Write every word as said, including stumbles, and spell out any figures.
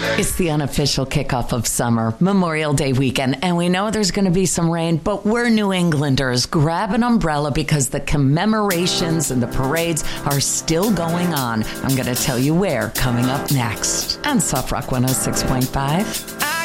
It's the unofficial kickoff of summer, Memorial Day weekend, and we know there's going to be some rain, but we're New Englanders. Grab an umbrella because the commemorations and the parades are still going on. I'm going to tell you where coming up next on Soft Rock one oh six point five.